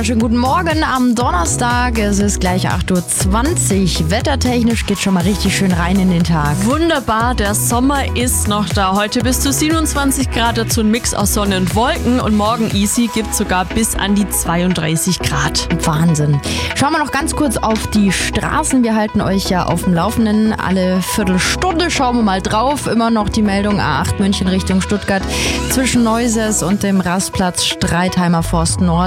wunderschönen guten Morgen am Donnerstag. Es ist gleich 8.20 Uhr. Wettertechnisch geht schon mal richtig schön rein in den Tag. Wunderbar, der Sommer ist noch da. Heute bis zu 27 Grad, dazu ein Mix aus Sonne und Wolken. Und morgen easy gibt sogar bis an die 32 Grad. Wahnsinn. Schauen wir noch ganz kurz auf die Straßen. Wir halten euch ja auf dem Laufenden. Alle Viertelstunde schauen wir mal drauf. Immer noch die Meldung A8 München Richtung Stuttgart zwischen Neuses und dem Rastplatz Streitheimer Forst Nord.